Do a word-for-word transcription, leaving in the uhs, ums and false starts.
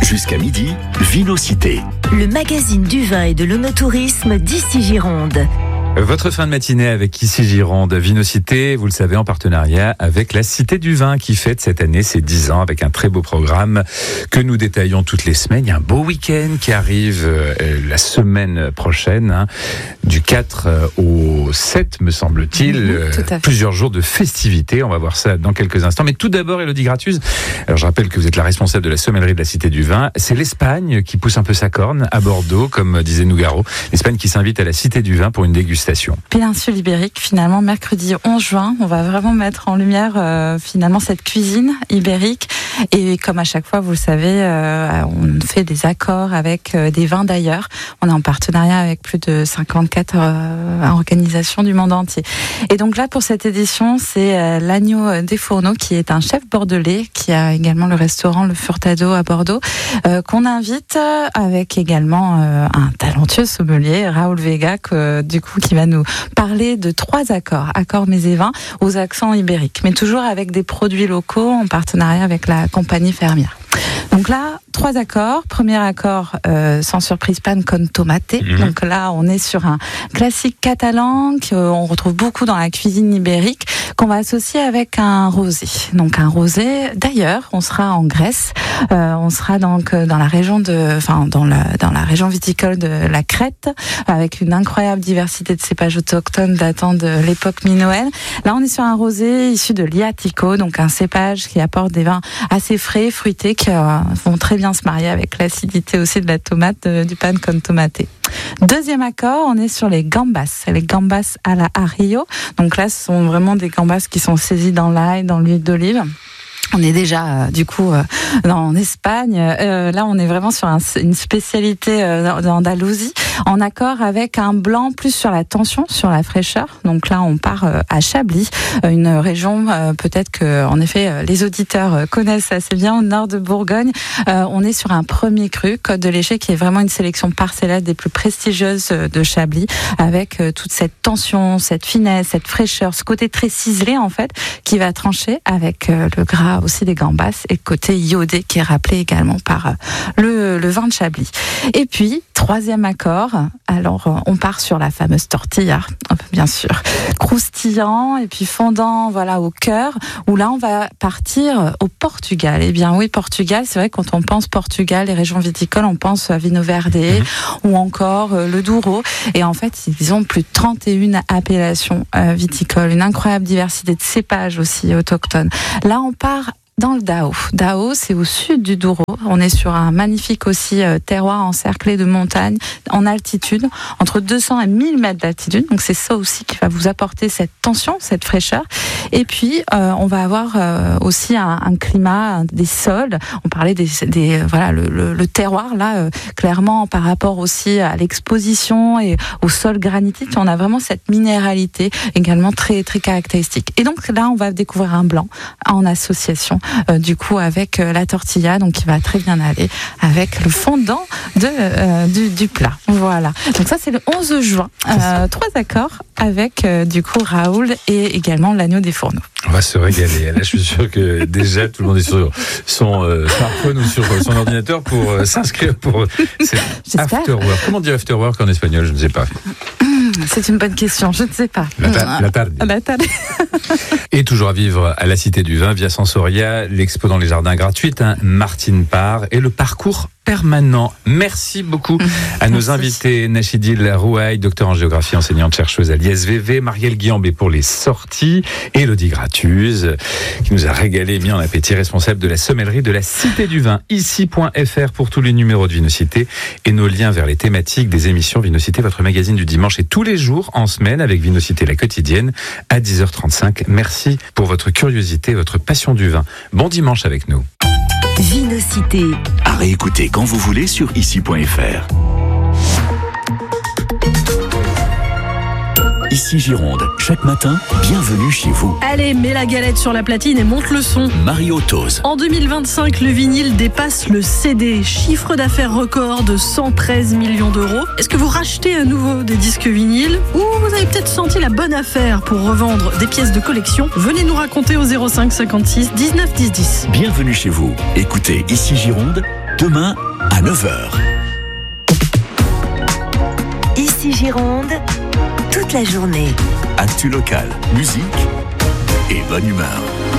Jusqu'à midi, Vinocité. Le magazine du vin et de l'onotourisme d'Ici Gironde. Votre fin de matinée avec Ici Gironde, Vinocité, vous le savez, en partenariat avec la Cité du Vin qui fête cette année ses dix ans avec un très beau programme que nous détaillons toutes les semaines. Il y a un beau week-end qui arrive euh, la semaine prochaine, hein, du quatre au sept, me semble-t-il. Mmh, euh, plusieurs jours de festivités. On va voir ça dans quelques instants. Mais tout d'abord, Élodie Gratuz, alors je rappelle que vous êtes la responsable de la sommellerie de la Cité du Vin. C'est l'Espagne qui pousse un peu sa corne à Bordeaux, comme disait Nougaro. L'Espagne qui s'invite à la Cité du Vin pour une dégustation. Péninsule ibérique, finalement, mercredi onze juin, on va vraiment mettre en lumière euh, finalement cette cuisine ibérique. Et comme à chaque fois, vous le savez, euh, on fait des accords avec euh, des vins d'ailleurs. On est en partenariat avec plus de cinquante-quatre euh, organisations du monde entier. Et donc là, pour cette édition, c'est euh, l'Agneau des Fourneaux, qui est un chef bordelais, qui a également le restaurant Le Furtado à Bordeaux, euh, qu'on invite avec également euh, un talentueux sommelier, Raoul Vega, que, du coup, qui va nous parler de trois accords, accords mets et vins aux accents ibériques, mais toujours avec des produits locaux en partenariat avec la compagnie fermière. Donc là, trois accords. Premier accord, euh, sans surprise, pan con tomate. Mmh. Donc là, on est sur un classique catalan qu'on retrouve beaucoup dans la cuisine ibérique, qu'on va associer avec un rosé. Donc un rosé. D'ailleurs, on sera en Grèce. Euh, on sera donc dans la région de, enfin dans la dans la région viticole de la Crète, avec une incroyable diversité de cépages autochtones datant de l'époque minoenne. Là, on est sur un rosé issu de l'Iatico, donc un cépage qui apporte des vins assez frais, fruités, qui euh, vont très bien se marier avec l'acidité aussi de la tomate, euh, du pan con tomate. Deuxième accord, on est sur les gambas, les gambas à la Arillo. Donc là, ce sont vraiment des gambas qui sont saisies dans l'ail, dans l'huile d'olive. On est déjà euh, du coup euh, en Espagne. Euh, là, on est vraiment sur un, une spécialité euh, d'Andalousie, en accord avec un blanc plus sur la tension, sur la fraîcheur. Donc là, on part euh, à Chablis, une région euh, peut-être que, en effet, euh, les auditeurs euh, connaissent assez bien, au nord de Bourgogne. Euh, on est sur un premier cru, Côte de l'Éché, qui est vraiment une sélection parcellaire des plus prestigieuses de Chablis, avec euh, toute cette tension, cette finesse, cette fraîcheur, ce côté très ciselé en fait, qui va trancher avec euh, le gras aussi des gambas et le côté iodé qui est rappelé également par le, le vin de Chablis. Et puis, troisième accord, alors on part sur la fameuse tortilla, bien sûr, croustillant et puis fondant voilà, au cœur, où là on va partir au Portugal. Eh bien oui, Portugal, c'est vrai que quand on pense Portugal, les régions viticoles, on pense à Vinho Verde mmh. ou encore euh, le Douro. Et en fait, ils ont plus de trente et une appellations euh, viticoles, une incroyable diversité de cépages aussi autochtones. Là, on part dans le Dao. Dao, c'est au sud du Douro. On est sur un magnifique aussi euh, terroir encerclé de montagnes en altitude, entre deux cents et mille mètres d'altitude. Donc c'est ça aussi qui va vous apporter cette tension, cette fraîcheur. Et puis euh, on va avoir euh, aussi un, un climat, des sols. On parlait des, des voilà le, le, le terroir là, euh, clairement par rapport aussi à l'exposition et au sol granitique. On a vraiment cette minéralité également très très caractéristique. Et donc là, on va découvrir un blanc en association. Euh, du coup avec euh, la tortilla, donc qui va très bien aller avec le fondant de, euh, du, du plat. Voilà. Donc ça c'est le onze juin. Euh, trois accords avec euh, du coup Raoul et également l'Agneau des Fourneaux. On va se régaler. Là, je suis sûr que déjà tout le monde est sur son euh, smartphone ou sur son ordinateur pour euh, s'inscrire pour euh, after work. Comment dire after work en espagnol? Je ne sais pas. C'est une bonne question, je ne sais pas. La, ta- la tarde. La tarde. Et toujours à vivre à la Cité du Vin via Sensoria, l'expo dans les jardins gratuite, hein, Martine Parr et le parcours permanent. Merci beaucoup à nos Merci. invités, Nachidil Rouaille, docteur en géographie, enseignante chercheuse à l'I S V V, Marielle Guillambé pour les sorties, et Élodie Gratuz, qui nous a régalé bien en appétit, responsable de la sommellerie de la Cité du Vin. Ici point F R pour tous les numéros de Vinocité et nos liens vers les thématiques des émissions Vinocité, votre magazine du dimanche et tous les jours en semaine avec Vinocité la quotidienne à dix heures trente-cinq. Merci pour votre curiosité, votre passion du vin. Bon dimanche avec nous. Vinocité. À réécouter quand vous voulez sur ici point F R. Ici Gironde, chaque matin, bienvenue chez vous. Allez, mets la galette sur la platine et monte le son. Mario Toz. En deux mille vingt-cinq, le vinyle dépasse le C D. Chiffre d'affaires record de cent treize millions d'euros. Est-ce que vous rachetez à nouveau des disques vinyles ou vous avez peut-être senti la bonne affaire pour revendre des pièces de collection? Venez nous raconter au zéro cinq cinquante-six dix-neuf dix dix. Bienvenue chez vous. Écoutez Ici Gironde demain à neuf heures. Ici Gironde, toute la journée. Actu local, musique et bonne humeur.